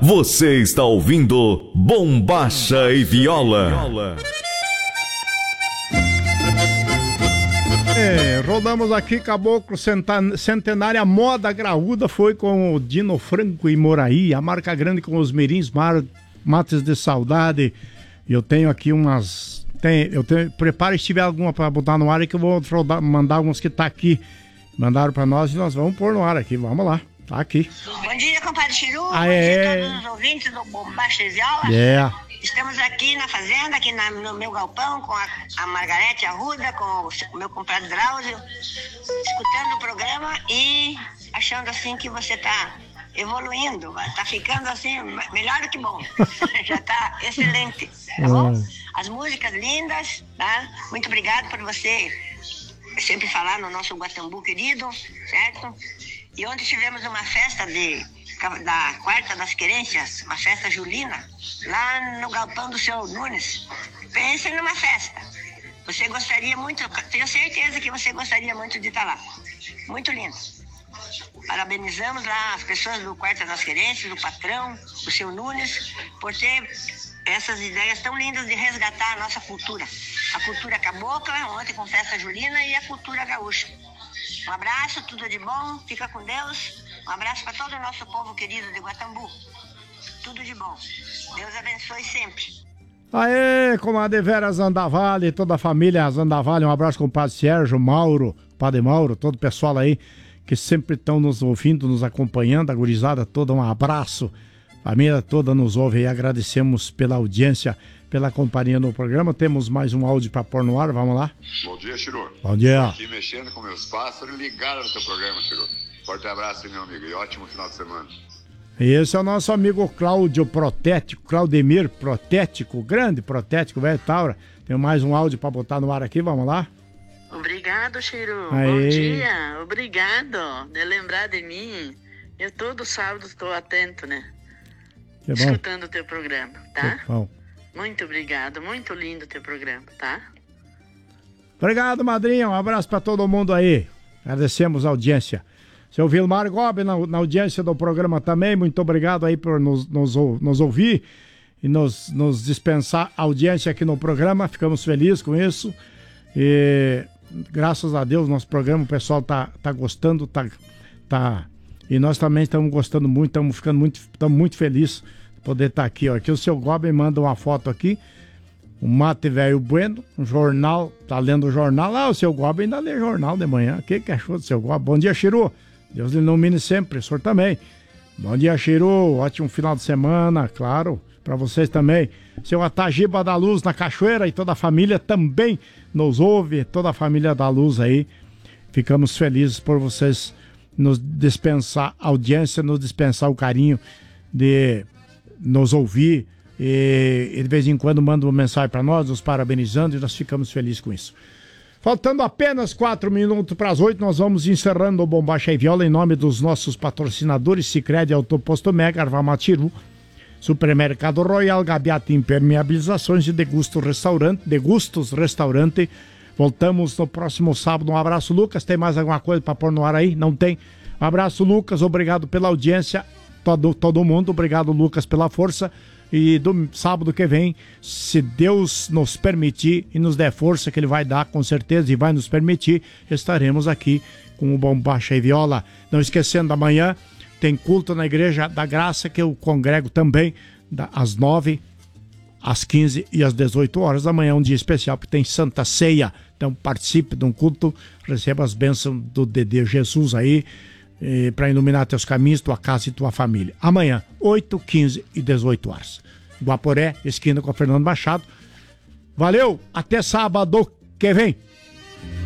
Você está ouvindo Bombacha e Viola. Rodamos aqui Caboclo Centenária Moda Graúda, foi com o Dino Franco e Moraí, a marca grande com os mirins, mates de saudade. Eu tenho aqui prepare se tiver alguma para botar no ar, que eu vou mandar alguns que tá aqui. Mandaram para nós e nós vamos pôr no ar aqui, vamos lá. Tá aqui. Bom dia, compadre Chiru. Bom dia a todos os ouvintes do Bombacha e Viola. Estamos aqui na fazenda, aqui no meu galpão, com a Margarete Arruda, com o meu compadre Drauzio, escutando o programa e achando assim que você tá evoluindo, tá ficando assim, melhor do que bom. Já tá excelente, tá bom? As músicas lindas, tá? Muito obrigado por você sempre falar no nosso Guatambu querido, certo? E ontem tivemos uma festa da Quarta das Querências, uma festa julina, lá no galpão do seu Nunes. Pense numa festa. Você gostaria muito, tenho certeza que você gostaria muito de estar lá. Muito lindo. Parabenizamos lá as pessoas do Quarta das Querências, do patrão, do seu Nunes, por ter essas ideias tão lindas de resgatar a nossa cultura. A cultura cabocla, ontem com festa julina, e a cultura gaúcha. Um abraço, tudo de bom, fica com Deus. Um abraço para todo o nosso povo querido de Guatambu. Tudo de bom. Deus abençoe sempre. Aê, comadre Vera Zandavalli, toda a família Zandavalli, um abraço com o padre Sérgio, Mauro, padre Mauro, todo o pessoal aí que sempre estão nos ouvindo, nos acompanhando, a gurizada toda, um abraço. A família toda nos ouve e agradecemos pela audiência, pela companhia no programa. Temos mais um áudio para pôr no ar, vamos lá. Bom dia, Chiru. Bom dia. Aqui mexendo com meus pássaros, ligaram no teu programa, Chiru. Forte abraço, meu amigo, e ótimo final de semana. Esse é o nosso amigo Cláudio Protético, Claudemir Protético, grande Protético, velho Taura. Tem mais um áudio para botar no ar aqui, vamos lá. Obrigado, Chiru. Aê. Bom dia, obrigado de lembrar de mim. Eu todo sábado estou atento, né? Que bom. Escutando o teu programa, tá? Que bom. Muito obrigado, muito lindo o teu programa, tá? Obrigado, madrinha, um abraço para todo mundo aí. Agradecemos a audiência. Seu Vilmar Gobi na audiência do programa também, muito obrigado aí por nos ouvir e nos dispensar audiência aqui no programa, ficamos felizes com isso e graças a Deus nosso programa, o pessoal tá gostando, e nós também estamos gostando muito, estamos muito felizes de poder estar aqui, ó. Aqui o seu Gobi manda uma foto aqui, um mate velho bueno, um jornal, tá lendo o jornal, o seu Gobi ainda lê jornal de manhã, o que achou do seu Gobi? Bom dia, Chiru. Deus lhe ilumine sempre, o senhor também. Bom dia, Chiru, ótimo final de semana, claro, para vocês também. Seu Atagiba da Luz na Cachoeira e toda a família também nos ouve, toda a família da Luz aí. Ficamos felizes por vocês nos dispensar a audiência, nos dispensar o carinho de nos ouvir e de vez em quando mandam uma mensagem para nós, nos parabenizando, e nós ficamos felizes com isso. Faltando apenas 4 minutos para as 8, nós vamos encerrando o Bombacha e Viola em nome dos nossos patrocinadores Sicredi Autoposto Mega, Arvamatiru, Supermercado Royal, Gabiata Impermeabilizações e Degustos Restaurante. Voltamos no próximo sábado. Um abraço, Lucas. Tem mais alguma coisa para pôr no ar aí? Não tem? Um abraço, Lucas. Obrigado pela audiência. Todo mundo. Obrigado, Lucas, pela força. E do sábado que vem, se Deus nos permitir e nos der força, que Ele vai dar com certeza e vai nos permitir, estaremos aqui com o Bombacha e Viola. Não esquecendo, amanhã tem culto na Igreja da Graça, que eu congrego também, às 9, às 15 e às 18 horas. Amanhã é um dia especial, porque tem Santa Ceia. Então participe de um culto, receba as bênçãos do Dedê Jesus aí, para iluminar teus caminhos, tua casa e tua família. Amanhã, 8, 15 e 18 horas. Guaporé, esquina com a Fernando Machado. Valeu, até sábado que vem.